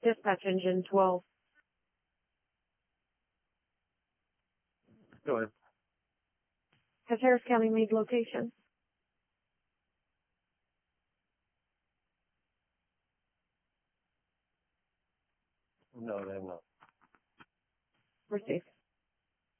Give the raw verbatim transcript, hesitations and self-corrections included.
Dispatch engine twelve. Go ahead. Has Harris County made location? No, they have not. Received.